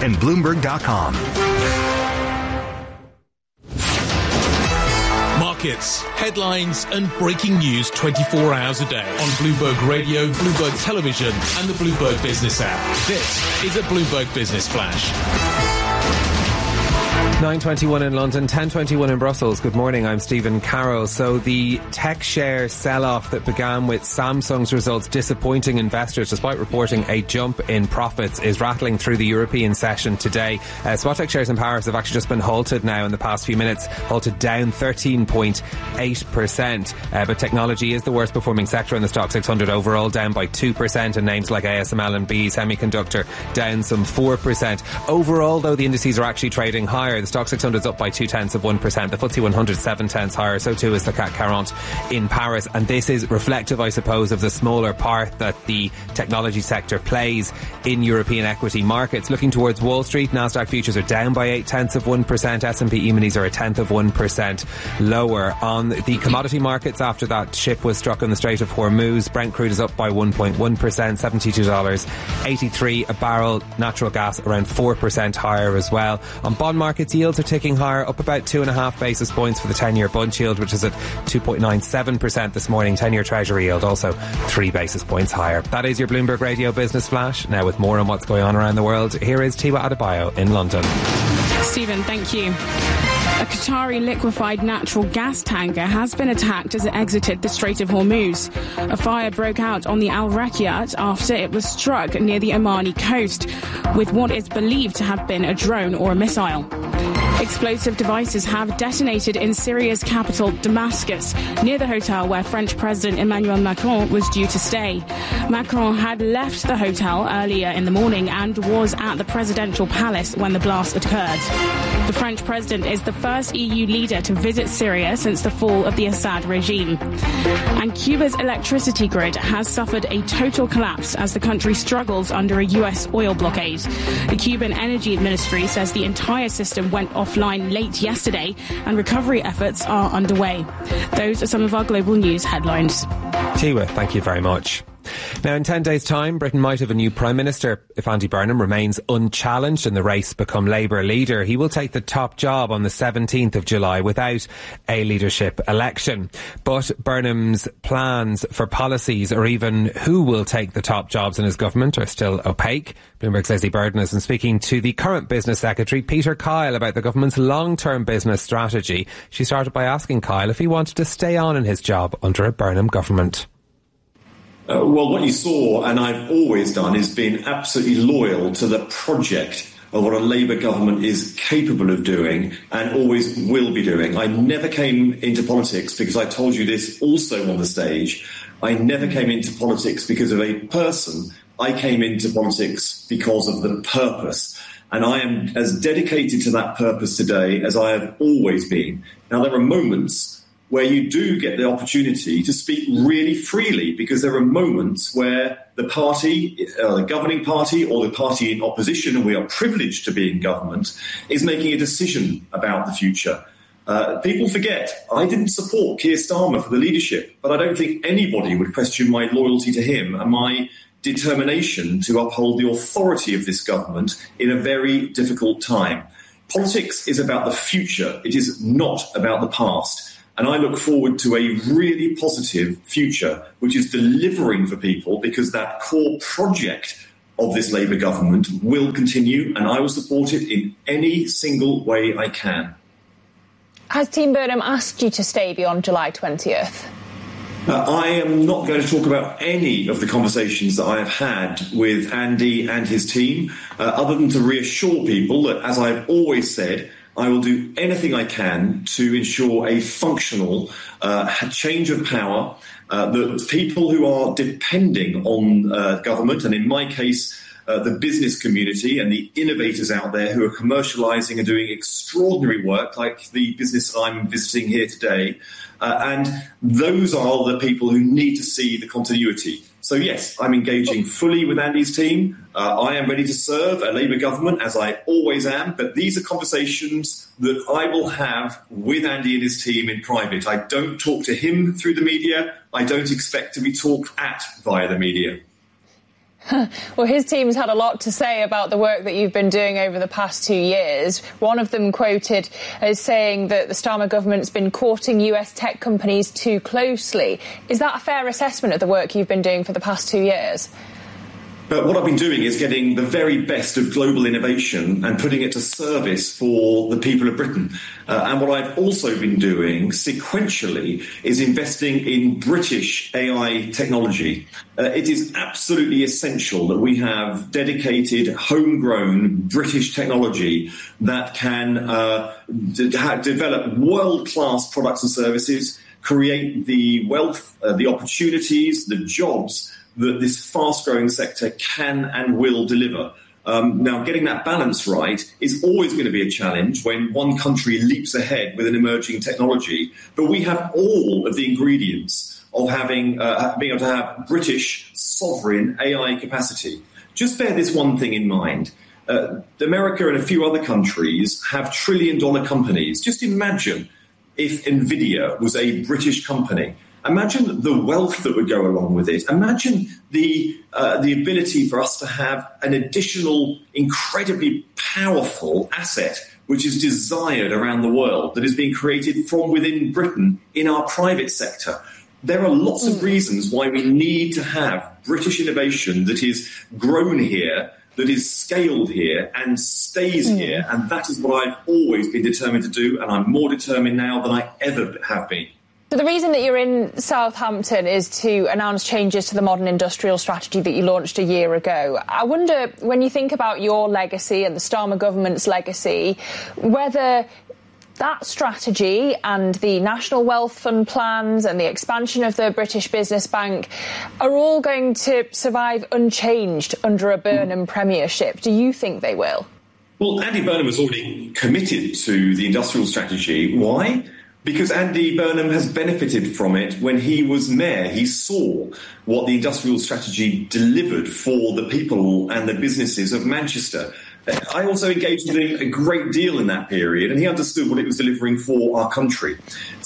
and Bloomberg.com. Markets, headlines and breaking news 24 hours a day on Bloomberg Radio, Bloomberg Television and the Bloomberg Business app. This is a Bloomberg Business Flash. 9:21 in London, 10:21 in Brussels. Good morning, I'm Stephen Carroll. So the tech share sell-off that began with Samsung's results disappointing investors despite reporting a jump in profits is rattling through the European session today. Spot tech shares in Paris have actually just been halted now in the past few minutes, halted down 13.8%. But technology is the worst performing sector in the Stock 600 overall, down by 2%, and names like ASML and BE Semiconductor down some 4%. Overall, though, the indices are actually trading higher. The Stock 600 is up by 0.2%. The FTSE 100 7/10 higher. So too is the CAC 40 in Paris. And this is reflective, I suppose, of the smaller part that the technology sector plays in European equity markets. Looking towards Wall Street, Nasdaq futures are down by 0.8%. S&P E-minis are 1/10% lower. On the commodity markets, after that ship was struck in the Strait of Hormuz, Brent crude is up by 1.1%, $72.83 a barrel. Natural gas around 4% higher as well. On bond markets, yields are ticking higher, up about 2.5 basis points for the 10-year bund yield, which is at 2.97% this morning. 10-year treasury yield also 3 basis points higher. That is your Bloomberg Radio Business Flash. Now with more on what's going on around the world, here is Tiwa Adebayo in London. Stephen, thank you. A Qatari liquefied natural gas tanker has been attacked as it exited the Strait of Hormuz. A fire broke out on the Al Rakyat after it was struck near the Omani coast with what is believed to have been a drone or a missile. Explosive devices have detonated in Syria's capital, Damascus, near the hotel where French President Emmanuel Macron was due to stay. Macron had left the hotel earlier in the morning and was at the presidential palace when the blast occurred. The French president is the first EU leader to visit Syria since the fall of the Assad regime. And Cuba's electricity grid has suffered a total collapse as the country struggles under a US oil blockade. The Cuban Energy Ministry says the entire system went offline late yesterday and recovery efforts are underway. Those are some of our global news headlines. Tiwa, thank you very much. Now, in 10 days' time, Britain might have a new Prime Minister. If Andy Burnham remains unchallenged in the race to become Labour leader, he will take the top job on the 17th of July without a leadership election. But Burnham's plans for policies or even who will take the top jobs in his government are still opaque. Bloomberg's Leslie Burden has been speaking to the current Business Secretary, Peter Kyle, about the government's long-term business strategy. She started by asking Kyle if he wanted to stay on in his job under a Burnham government. Well, what you saw, and I've always done, is being absolutely loyal to the project of what a Labour government is capable of doing and always will be doing. I never came into politics because I told you this also on the stage. I never came into politics because of a person. I came into politics because of the purpose. And I am as dedicated to that purpose today as I have always been. Now, there are moments where you do get the opportunity to speak really freely, because there are moments where the party, the governing party or the party in opposition, and we are privileged to be in government, is making a decision about the future. People forget, I didn't support Keir Starmer for the leadership, but I don't think anybody would question my loyalty to him and my determination to uphold the authority of this government in a very difficult time. Politics is about the future. It is not about the past. And I look forward to a really positive future, which is delivering for people, because that core project of this Labour government will continue, and I will support it in any single way I can. Has Team Burnham asked you to stay beyond July 20th? I am not going to talk about any of the conversations that I have had with Andy and his team, other than to reassure people that, as I've always said, I will do anything I can to ensure a functional change of power, that people who are depending on government, and in my case, the business community and the innovators out there who are commercialising and doing extraordinary work, like the business I'm visiting here today, and those are the people who need to see the continuity. So yes, I'm engaging fully with Andy's team. I am ready to serve a Labour government, as I always am, but these are conversations that I will have with Andy and his team in private. I don't talk to him through the media. I don't expect to be talked at via the media. Well, his team's had a lot to say about the work that you've been doing over the past 2 years. One of them quoted as saying that the Starmer government's been courting US tech companies too closely. Is that a fair assessment of the work you've been doing for the past 2 years? But what I've been doing is getting the very best of global innovation and putting it to service for the people of Britain. And what I've also been doing sequentially is investing in British AI technology. It is absolutely essential that we have dedicated, homegrown British technology that can develop world-class products and services, create the wealth, the opportunities, the jobs that this fast-growing sector can and will deliver. Now, getting that balance right is always going to be a challenge when one country leaps ahead with an emerging technology, but we have all of the ingredients of having being able to have British sovereign AI capacity. Just bear this one thing in mind. America and a few other countries have trillion-dollar companies. Just imagine if NVIDIA was a British company. Imagine the wealth that would go along with it. Imagine the ability for us to have an additional, incredibly powerful asset which is desired around the world, that is being created from within Britain in our private sector. There are lots of reasons why we need to have British innovation that is grown here, that is scaled here and stays here. And that is what I've always been determined to do, and I'm more determined now than I ever have been. So the reason that you're in Southampton is to announce changes to the modern industrial strategy that you launched a year ago. I wonder, when you think about your legacy and the Starmer government's legacy, whether that strategy and the National Wealth Fund plans and the expansion of the British Business Bank are all going to survive unchanged under a Burnham premiership. Do you think they will? Well, Andy Burnham has already committed to the industrial strategy. Why? Because Andy Burnham has benefited from it when he was mayor. He saw what the industrial strategy delivered for the people and the businesses of Manchester. I also engaged with him a great deal in that period, and he understood what it was delivering for our country.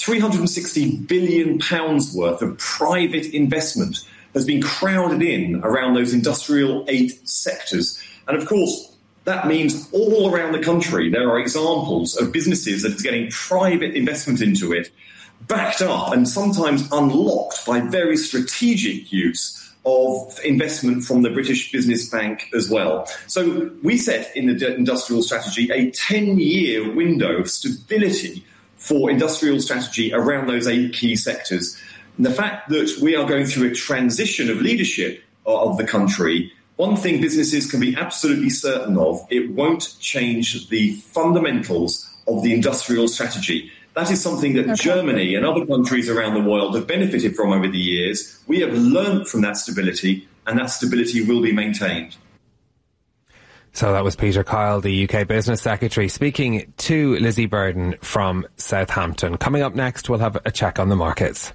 £360 billion worth of private investment has been crowded in around those industrial 8 sectors. And of course, that means all around the country there are examples of businesses that are getting private investment into it, backed up and sometimes unlocked by very strategic use of investment from the British Business Bank as well. So we set in the industrial strategy a 10-year window of stability for industrial strategy around those 8 key sectors. And the fact that we are going through a transition of leadership of the country, one thing businesses can be absolutely certain of, it won't change the fundamentals of the industrial strategy. That is something that Germany and other countries around the world have benefited from over the years. We have learned from that stability, and that stability will be maintained. So that was Peter Kyle, the UK Business Secretary, speaking to Lizzie Burden from Southampton. Coming up next, we'll have a check on the markets.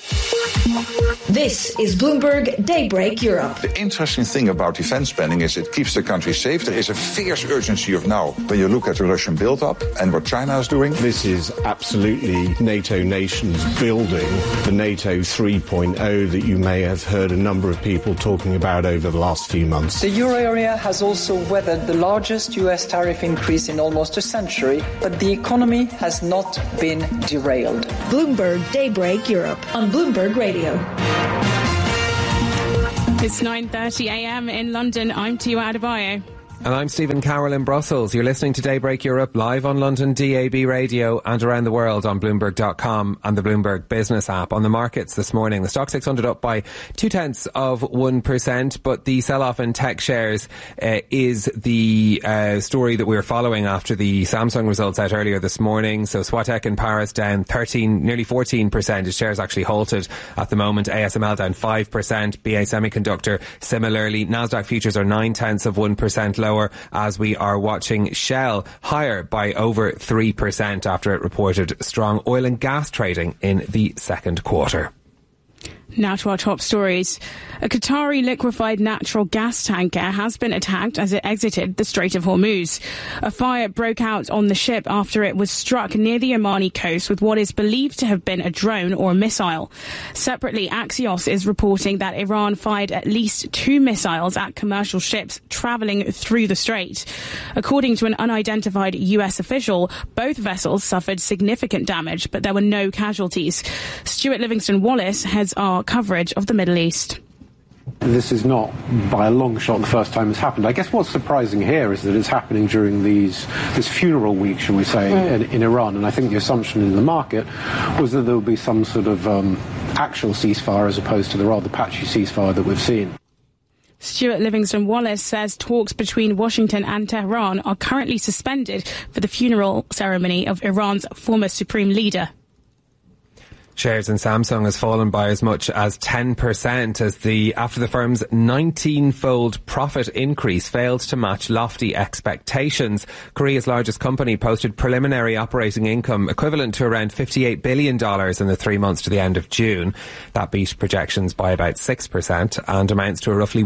This is Bloomberg Daybreak Europe. The interesting thing about defense spending is it keeps the country safe. There is a fierce urgency of now when you look at the Russian build-up and what China is doing. This is absolutely NATO nations building the NATO 3.0 that you may have heard a number of people talking about over the last few months. The euro area has also weathered the largest US tariff increase in almost a century, but the economy has not been derailed. Bloomberg Daybreak Europe on Bloomberg Radio. It's 9:30 a.m. in London. I'm Tua Adebayo. And I'm Stephen Carroll in Brussels. You're listening to Daybreak Europe live on London DAB radio and around the world on Bloomberg.com and the Bloomberg Business app. On the markets this morning, the Stock 600 up by 0.2%, but the sell-off in tech shares is the story that we're following after the Samsung results out earlier this morning. So Swatek in Paris down nearly 14%. His shares actually halted at the moment. ASML down 5%. BA Semiconductor similarly. Nasdaq futures are 0.9% lower, as we are watching Shell higher by over 3% after it reported strong oil and gas trading in the second quarter. Now to our top stories. A Qatari liquefied natural gas tanker has been attacked as it exited the Strait of Hormuz. A fire broke out on the ship after it was struck near the Omani coast with what is believed to have been a drone or a missile. Separately, Axios is reporting that Iran fired at least 2 missiles at commercial ships travelling through the strait. According to an unidentified US official, both vessels suffered significant damage, but there were no casualties. Stuart Livingston-Wallace heads our coverage of the Middle East. This is not, by a long shot, the first time it's happened. I guess what's surprising here is that it's happening during this funeral week, shall we say, in Iran. And I think the assumption in the market was that there would be some sort of actual ceasefire as opposed to the rather patchy ceasefire that we've seen. Stuart Livingston-Wallace says talks between Washington and Tehran are currently suspended for the funeral ceremony of Iran's former supreme leader. Shares in Samsung has fallen by as much as 10% after the firm's 19-fold profit increase failed to match lofty expectations. Korea's largest company posted preliminary operating income equivalent to around $58 billion in the 3 months to the end of June. That beat projections by about 6% and amounts to a roughly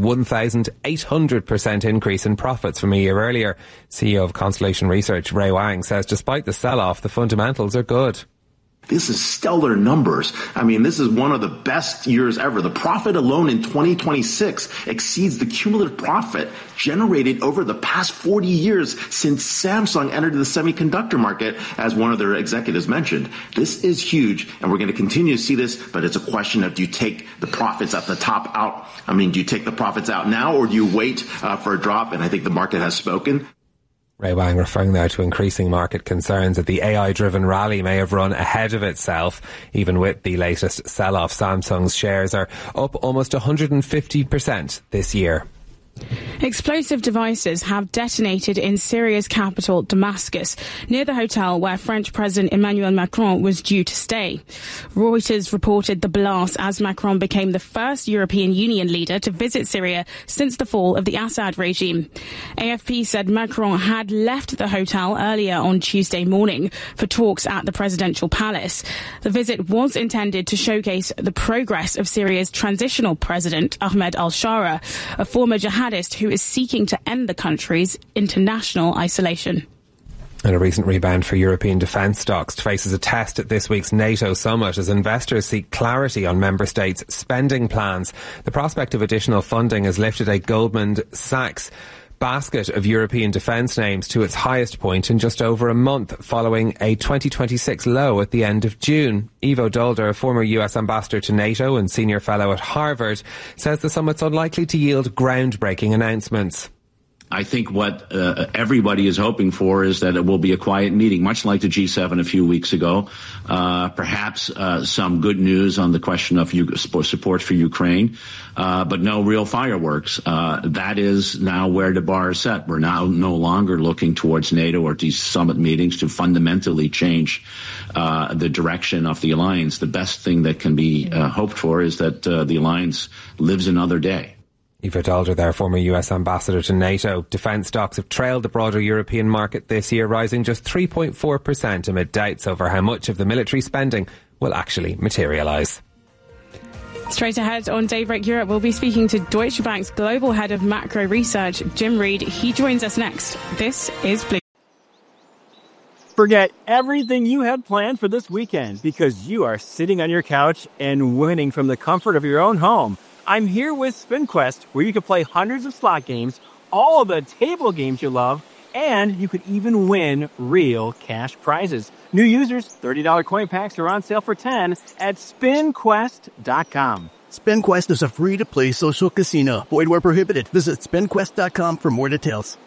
1,800% increase in profits from a year earlier. CEO of Constellation Research, Ray Wang, says despite the sell-off, the fundamentals are good. This is stellar numbers. I mean, this is one of the best years ever. The profit alone in 2026 exceeds the cumulative profit generated over the past 40 years since Samsung entered the semiconductor market, as one of their executives mentioned. This is huge, and we're going to continue to see this, but it's a question of, do you take the profits at the top out? I mean, do you take the profits out now, or do you wait for a drop? And I think the market has spoken. Ray Wang referring there to increasing market concerns that the AI-driven rally may have run ahead of itself. Even with the latest sell-off, Samsung's shares are up almost 150% this year. Explosive devices have detonated in Syria's capital, Damascus, near the hotel where French President Emmanuel Macron was due to stay. Reuters reported the blast as Macron became the first European Union leader to visit Syria since the fall of the Assad regime. AFP said Macron had left the hotel earlier on Tuesday morning for talks at the presidential palace. The visit was intended to showcase the progress of Syria's transitional president, Ahmed al-Shara, a former jihadist who is seeking to end the country's international isolation. And a recent rebound for European defence stocks faces a test at this week's NATO summit as investors seek clarity on member states' spending plans. The prospect of additional funding has lifted a Goldman Sachs basket of European defence names to its highest point in just over a month, following a 2026 low at the end of June. Ivo Dolder, a former US ambassador to NATO and senior fellow at Harvard, says the summit's unlikely to yield groundbreaking announcements. I think what everybody is hoping for is that it will be a quiet meeting, much like the G7 a few weeks ago. Perhaps some good news on the question of support for Ukraine, but no real fireworks. That is now where the bar is set. We're now no longer looking towards NATO or these summit meetings to fundamentally change the direction of the alliance. The best thing that can be hoped for is that the alliance lives another day. Ivo Dolder there, former US ambassador to NATO. Defence stocks have trailed the broader European market this year, rising just 3.4% amid doubts over how much of the military spending will actually materialise. Straight ahead on Daybreak Europe, we'll be speaking to Deutsche Bank's global head of macro research, Jim Reid. He joins us next. This is Blue. Forget everything you had planned for this weekend because you are sitting on your couch and winning from the comfort of your own home. I'm here with SpinQuest, where you can play hundreds of slot games, all of the table games you love, and you could even win real cash prizes. New users, $30 coin packs are on sale for $10 at SpinQuest.com. SpinQuest is a free-to-play social casino. Void where prohibited. Visit SpinQuest.com for more details.